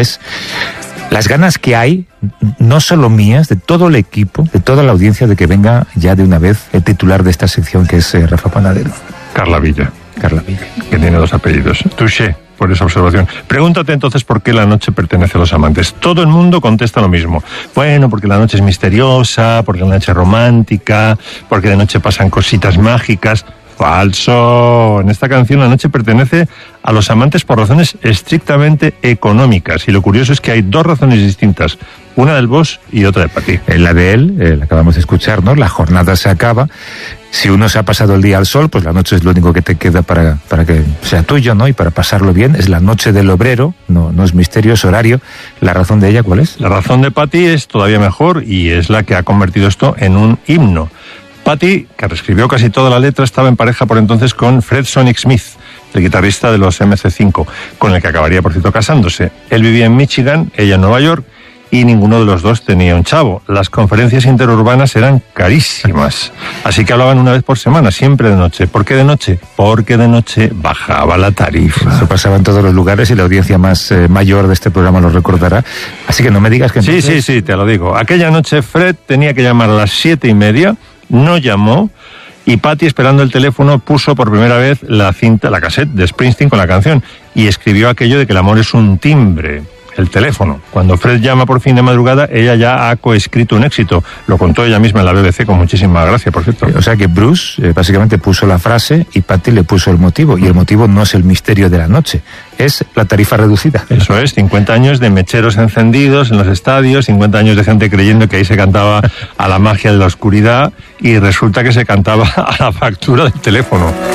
es las ganas que hay, no solo mías, de todo el equipo, de toda la audiencia, de que venga ya de una vez el titular de esta sección, que es Rafa Panadero. Carla Villa. Carla Villa. Que tiene 2 apellidos. Touché por esa observación. Pregúntate entonces por qué la noche pertenece a los amantes. Todo el mundo contesta lo mismo. Bueno, porque la noche es misteriosa, porque la noche es romántica, porque de noche pasan cositas mágicas. Falso. En esta canción la noche pertenece a los amantes por razones estrictamente económicas. Y lo curioso es que hay 2 razones distintas. Una del boss y otra de Patty. En la de él, la acabamos de escuchar, ¿no? La jornada se acaba. Si uno se ha pasado el día al sol, pues la noche es lo único que te queda para que sea tuyo, ¿no? Y para pasarlo bien. Es la noche del obrero, no es misterio, es horario. ¿La razón de ella cuál es? La razón de Patty es todavía mejor y es la que ha convertido esto en un himno. Patty, que reescribió casi toda la letra, estaba en pareja por entonces con Fred Sonic Smith, el guitarrista de los MC5, con el que acabaría, por cierto, casándose. Él vivía en Michigan, ella en Nueva York, y ninguno de los dos tenía un chavo. Las conferencias interurbanas eran carísimas, así que hablaban una vez por semana, siempre de noche. ¿Por qué de noche? Porque de noche bajaba la tarifa. Eso pasaba en todos los lugares y la audiencia más mayor de este programa lo recordará. Así que no me digas que... Entonces... Sí, te lo digo. Aquella noche Fred tenía que llamar a las 7:30, no llamó, y Patty, esperando el teléfono, puso por primera vez la cassette de Springsteen con la canción, y escribió aquello de que el amor es un timbre. El teléfono. Cuando Fred llama por fin de madrugada, ella ya ha coescrito un éxito. Lo contó ella misma en la BBC con muchísima gracia, por cierto. O sea que Bruce básicamente puso la frase y Patty le puso el motivo. Y el motivo no es el misterio de la noche, es la tarifa reducida. Eso es, 50 años de mecheros encendidos en los estadios, 50 años de gente creyendo que ahí se cantaba a la magia de la oscuridad y resulta que se cantaba a la factura del teléfono.